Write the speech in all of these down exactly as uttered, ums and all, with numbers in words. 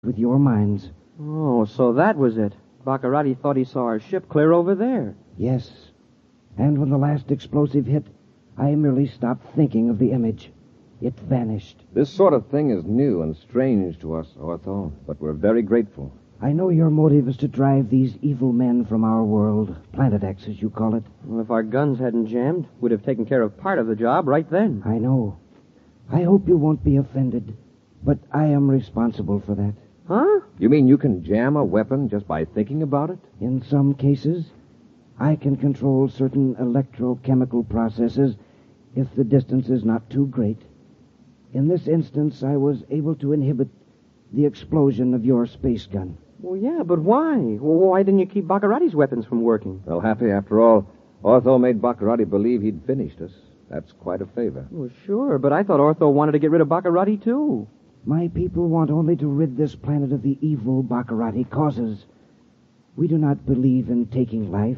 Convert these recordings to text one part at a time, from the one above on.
with your minds. Oh, so that was it. Baccarati thought he saw our ship clear over there. Yes. And when the last explosive hit, I merely stopped thinking of the image. It vanished. This sort of thing is new and strange to us, Ortho, but we're very grateful. I know your motive is to drive these evil men from our world, Planet X, as you call it. Well, if our guns hadn't jammed, we'd have taken care of part of the job right then. I know. I hope you won't be offended, but I am responsible for that. Huh? You mean you can jam a weapon just by thinking about it? In some cases, I can control certain electrochemical processes if the distance is not too great. In this instance, I was able to inhibit the explosion of your space gun. Well, yeah, but why? Well, why didn't you keep Baccarati's weapons from working? Well, Happy, after all, Ortho made Baccarati believe he'd finished us. That's quite a favor. Well, sure, but I thought Ortho wanted to get rid of Baccarati, too. My people want only to rid this planet of the evil Baccarati causes. We do not believe in taking life.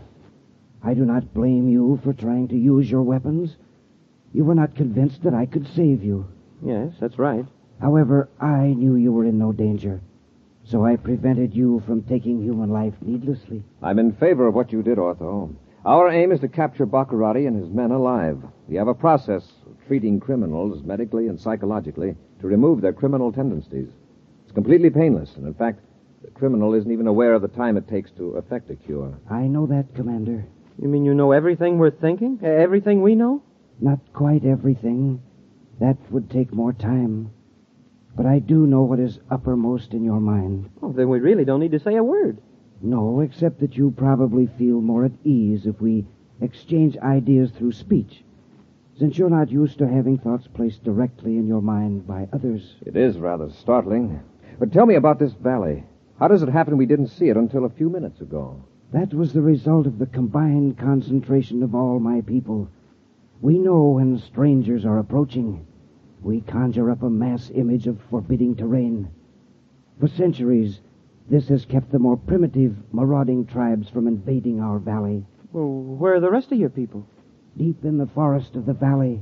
I do not blame you for trying to use your weapons. You were not convinced that I could save you. Yes, that's right. However, I knew you were in no danger, so I prevented you from taking human life needlessly. I'm in favor of what you did, Ortho. Our aim is to capture Baccarati and his men alive. We have a process of treating criminals medically and psychologically to remove their criminal tendencies. It's completely painless, and in fact, the criminal isn't even aware of the time it takes to effect a cure. I know that, Commander. You mean you know everything we're thinking? Everything we know? Not quite everything. That would take more time. But I do know what is uppermost in your mind. Oh, then we really don't need to say a word. No, except that you probably feel more at ease if we exchange ideas through speech, since you're not used to having thoughts placed directly in your mind by others. It is rather startling. But tell me about this valley. How does it happen we didn't see it until a few minutes ago? That was the result of the combined concentration of all my people. We know when strangers are approaching. We conjure up a mass image of forbidding terrain. For centuries, this has kept the more primitive, marauding tribes from invading our valley. Well, where are the rest of your people? Deep in the forest of the valley.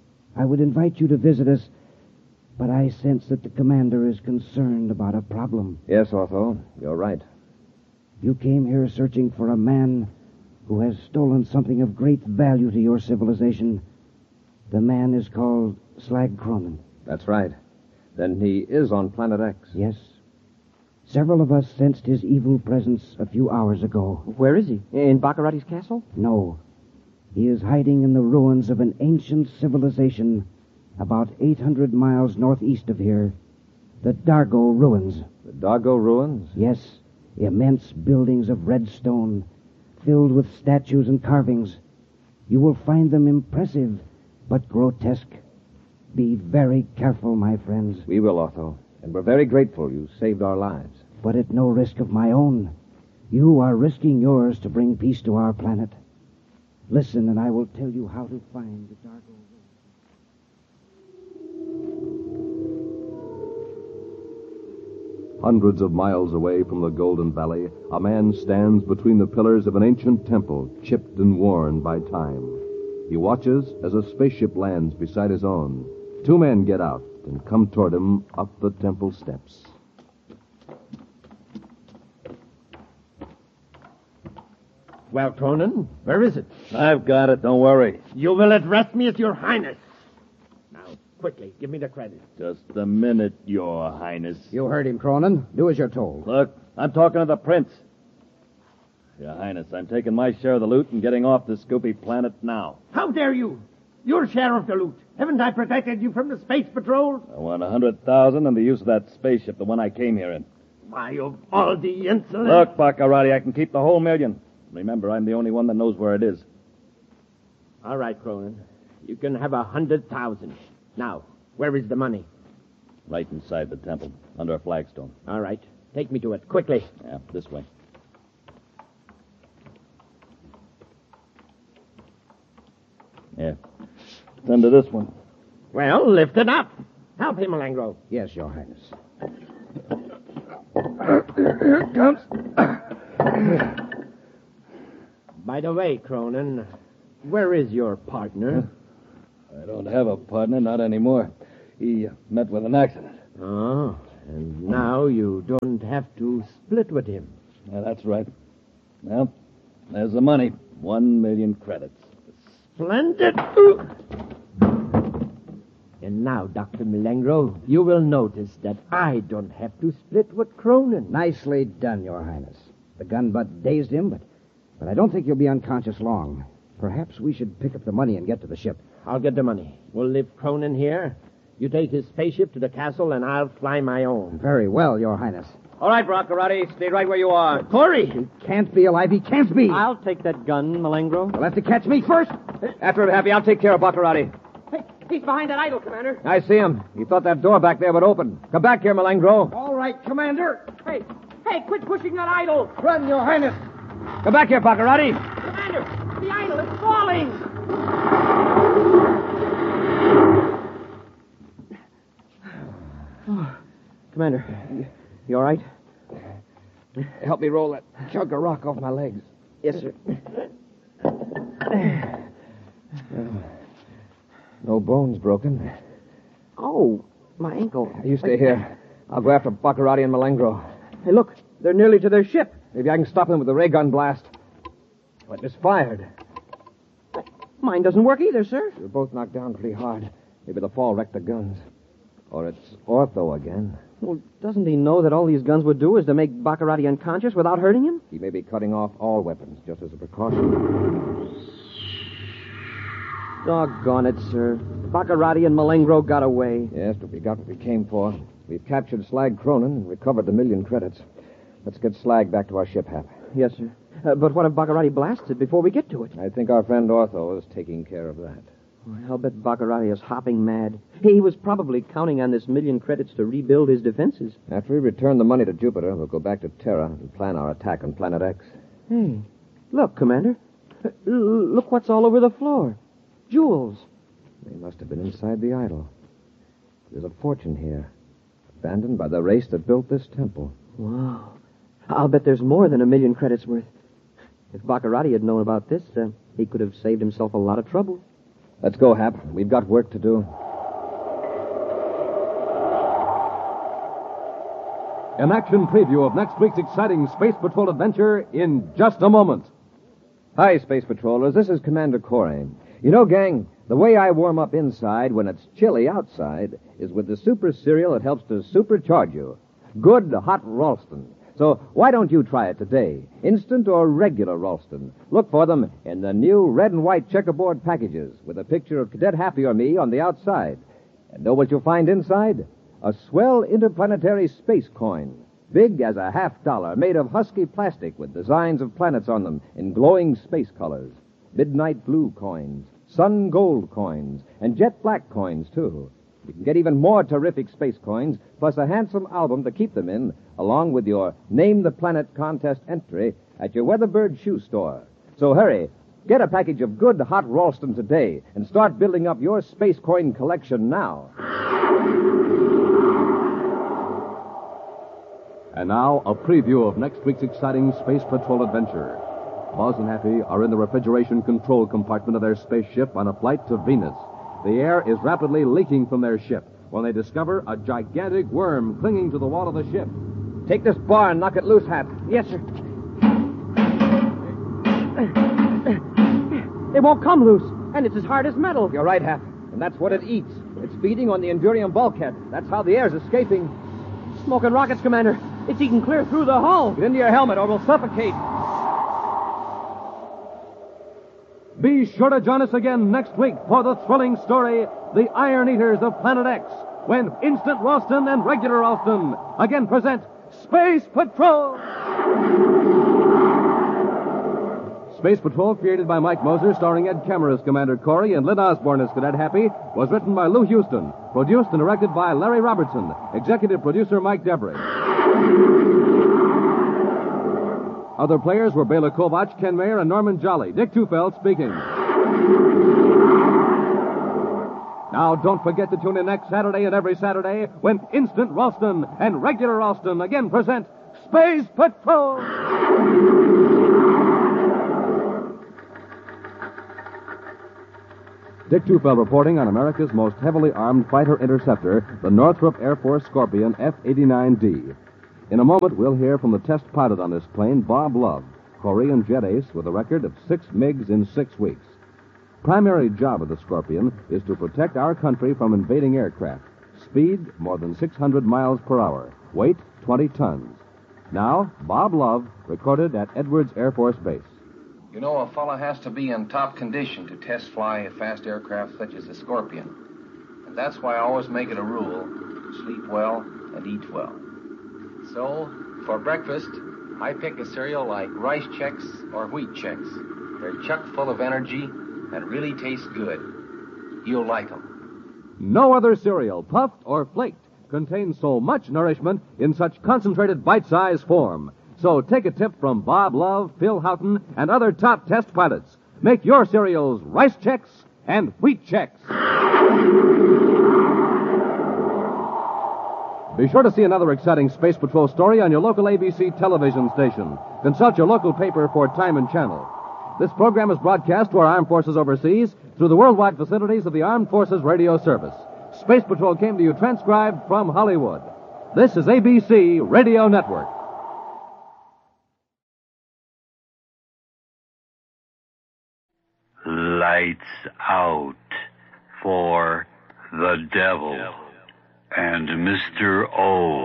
I would invite you to visit us, but I sense that the commander is concerned about a problem. Yes, Ortho, you're right. You came here searching for a man who has stolen something of great value to your civilization. The man is called Slag Cronin. That's right. Then he is on Planet X. Yes. Several of us sensed his evil presence a few hours ago. Where is he? In Baccarati's castle? No. He is hiding in the ruins of an ancient civilization about eight hundred miles northeast of here. The Dargo Ruins. The Dargo Ruins? Yes. Immense buildings of red stone, filled with statues and carvings. You will find them impressive, but grotesque. Be very careful, my friends. We will, Ortho. And we're very grateful you saved our lives. But at no risk of my own. You are risking yours to bring peace to our planet. Listen, and I will tell you how to find the Dargo Ruins. Hundreds of miles away from the Golden Valley, a man stands between the pillars of an ancient temple, chipped and worn by time. He watches as a spaceship lands beside his own. Two men get out and come toward him up the temple steps. Well, Cronin, where is it? I've got it, don't worry. You will address me as Your Highness. Now, quickly, give me the credit. Just a minute, Your Highness. You heard him, Cronin. Do as you're told. Look, I'm talking to the prince. Your Highness, I'm taking my share of the loot and getting off this Scoopy planet now. How dare you? Your share of the loot. Haven't I protected you from the space patrol? I want a hundred thousand and the use of that spaceship, the one I came here in. Why, of all the insolence... Look, Baccarati, I can keep the whole million. Remember, I'm the only one that knows where it is. All right, Cronin. You can have a hundred thousand. Now, where is the money? Right inside the temple, under a flagstone. All right. Take me to it, quickly. Yeah, this way. Yeah. It's under this one. Well, lift it up. Help him, Malangro. Yes, Your Highness. Here it comes. By the way, Cronin, where is your partner? I don't have a partner, not anymore. He uh, met with an accident. Oh, And now you don't have to split with him. Yeah, that's right. Well, there's the money. One million credits. Splendid. And now, Doctor Milengro, you will notice that I don't have to split with Cronin. Nicely done, Your Highness. The gun butt dazed him, but, but I don't think he'll be unconscious long. Perhaps we should pick up the money and get to the ship. I'll get the money. We'll leave Cronin here. You take his spaceship to the castle, and I'll fly my own. Very well, Your Highness. All right, Baccarati, stay right where you are. Corey! He can't be alive. He can't be. I'll take that gun, Malengro. You'll have to catch me first. After it, Happy, I'll take care of Baccarati. Hey, he's behind that idol, Commander. I see him. He thought that door back there would open. Come back here, Malengro. All right, Commander. Hey, hey, quit pushing that idol. Run, Your Highness. Come back here, Baccarati. Commander, the idol is falling. Oh, Commander, you, you all right? Help me roll that chunk of rock off my legs. Yes, sir. No bones broken. Oh, my ankle. You stay here. I'll go after Baccarati and Malengro. Hey, look, they're nearly to their ship. Maybe I can stop them with a ray gun blast. But it misfired. Mine doesn't work either, sir. They were both knocked down pretty hard. Maybe the fall wrecked the guns. Or it's Ortho again. Well, doesn't he know that all these guns would do is to make Baccarati unconscious without hurting him? He may be cutting off all weapons, just as a precaution. Doggone it, sir. Baccarati and Malengro got away. Yes, but we got what we came for. We've captured Slag Cronin and recovered the million credits. Let's get Slag back to our ship, Hap. Yes, sir. Uh, but what if Baccarati blasted before we get to it? I think our friend Ortho is taking care of that. Well, I'll bet Baccarati is hopping mad. He was probably counting on this million credits to rebuild his defenses. After we return the money to Jupiter, we'll go back to Terra and plan our attack on Planet X. Hey, look, Commander. Uh, l- look what's all over the floor. Jewels. They must have been inside the idol. There's a fortune here, abandoned by the race that built this temple. Wow. I'll bet there's more than a million credits worth. If Baccarati had known about this, uh, he could have saved himself a lot of trouble. Let's go, Hap. We've got work to do. An action preview of next week's exciting Space Patrol adventure in just a moment. Hi, Space Patrollers. This is Commander Corey. You know, gang, the way I warm up inside when it's chilly outside is with the super cereal that helps to supercharge you. Good Hot Ralston. So why don't you try it today? Instant or regular Ralston. Look for them in the new red and white checkerboard packages with a picture of Cadet Happy or me on the outside. And know what you'll find inside? A swell interplanetary space coin. Big as a half dollar, made of husky plastic with designs of planets on them in glowing space colors. Midnight blue coins, sun gold coins, and jet black coins, too. You can get even more terrific space coins, plus a handsome album to keep them in, along with your Name the Planet contest entry at your Weatherbird shoe store. So hurry, get a package of good hot Ralston today, and start building up your space coin collection now. And now, a preview of next week's exciting Space Patrol adventure. Buzz and Happy are in the refrigeration control compartment of their spaceship on a flight to Venus. The air is rapidly leaking from their ship when they discover a gigantic worm clinging to the wall of the ship. Take this bar and knock it loose, Hap. Yes, sir. It won't come loose, and it's as hard as metal. You're right, Hap. And that's what it eats. It's feeding on the Endurium bulkhead. That's how the air's escaping. Smoking rockets, Commander. It's eating clear through the hull. Get into your helmet or we'll suffocate. Be sure to join us again next week for the thrilling story, The Iron Eaters of Planet X, when Instant Ralston and Regular Ralston again present Space Patrol! Space Patrol, created by Mike Moser, starring Ed Kemmer as Commander Corey and Lynn Osborne as Cadet Happy, was written by Lou Houston, produced and directed by Larry Robertson, executive producer Mike Debris. Other players were Bela Kovach, Ken Mayer, and Norman Jolly. Dick Tufeld speaking. Now, don't forget to tune in next Saturday and every Saturday when Instant Ralston and Regular Ralston again present Space Patrol! Dick Tufeld reporting on America's most heavily armed fighter interceptor, the Northrop Air Force Scorpion F eighty-nine D. In a moment, we'll hear from the test pilot on this plane, Bob Love, Korean jet ace with a record of six MiGs in six weeks. Primary job of the Scorpion is to protect our country from invading aircraft. Speed, more than six hundred miles per hour. Weight, twenty tons. Now, Bob Love, recorded at Edwards Air Force Base. You know, a fella has to be in top condition to test fly a fast aircraft such as the Scorpion. And that's why I always make it a rule to sleep well and eat well. So, for breakfast, I pick a cereal like Rice Chex or Wheat Chex. They're chock full of energy and really taste good. You'll like them. No other cereal, puffed or flaked, contains so much nourishment in such concentrated bite-sized form. So take a tip from Bob Love, Phil Houghton, and other top test pilots. Make your cereals Rice Chex and Wheat Chex. Be sure to see another exciting Space Patrol story on your local A B C television station. Consult your local paper for time and channel. This program is broadcast to our armed forces overseas through the worldwide facilities of the Armed Forces Radio Service. Space Patrol came to you transcribed from Hollywood. This is A B C Radio Network. Lights out for the devil and Mister O.